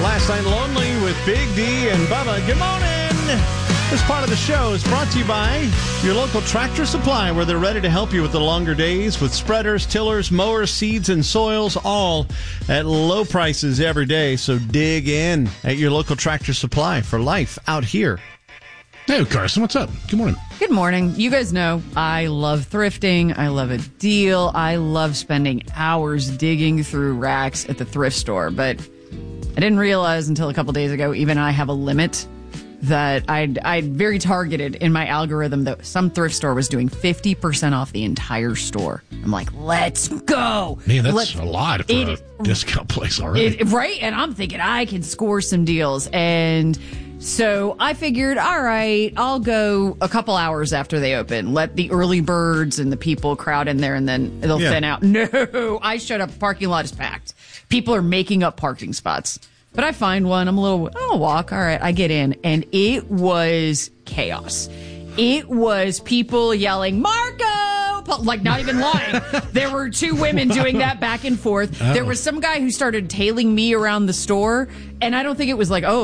Last Night Lonely with Big D and Bubba. Good morning. This part of the show is brought to you by your local Tractor Supply, where they're ready to help you with the longer days with spreaders, tillers, mowers, seeds, and soils, all at low prices every day. So dig in at your local Tractor Supply for life out here. Hey, Carson, what's up? Good morning. Good morning. You guys know I love thrifting. I love a deal. I love spending hours digging through racks at the thrift store. But I didn't realize until a couple days ago, even I have a limit that I'd very targeted in my algorithm that some thrift store was doing 50% off the entire store. I'm like, let's go. Man, that's a lot for a discount place already. Right? And I'm thinking I can score some deals. And so I figured, all right, I'll go a couple hours after they open. Let the early birds and the people crowd in there, and then it'll thin out. No, I showed up. The parking lot is packed. People are making up parking spots. But I find one. I'll walk. All right, I get in. And it was chaos. It was people yelling, Marco! Like, not even lying. There were two women doing that back and forth. Uh-oh. There was some guy who started tailing me around the store. And I don't think it was like,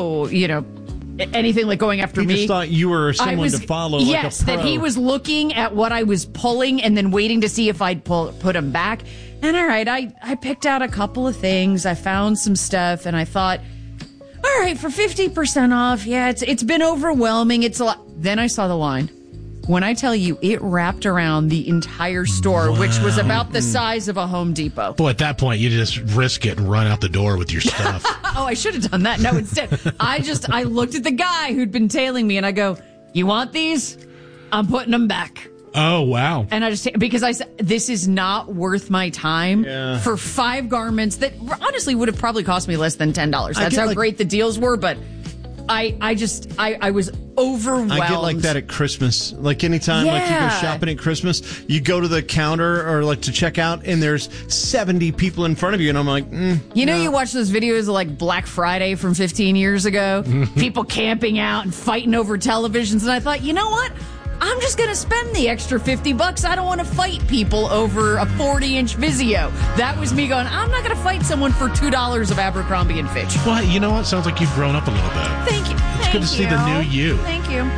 anything like going after me. He just thought you were someone to follow. Yes, like a pro. That he was looking at what I was pulling and then waiting to see if I'd put him back. And all right, I picked out a couple of things. I found some stuff, and I thought, all right, for 50% off, it's been overwhelming. It's a lot. Then I saw the line. When I tell you, it wrapped around the entire store, which was about the size of a Home Depot. Boy, at that point, you just risk it and run out the door with your stuff. Oh, I should have done that. No, instead, I looked at the guy who'd been tailing me, and I go, you want these? I'm putting them back. Oh, wow. And because I said, this is not worth my time for 5 garments that honestly would have probably cost me less than $10. That's how great the deals were, but I was overwhelmed. I get like that at Christmas. Like anytime like you go shopping at Christmas, you go to the counter or like to check out and there's 70 people in front of you and I'm like, You watch those videos of like Black Friday from 15 years ago, people camping out and fighting over televisions, and I thought, you know what? I'm just going to spend the extra $50. I don't want to fight people over a 40-inch Vizio. That was me going, I'm not going to fight someone for $2 of Abercrombie & Fitch. Well, you know what? Sounds like you've grown up a little bit. Thank you. It's good to see the new you. Thank you.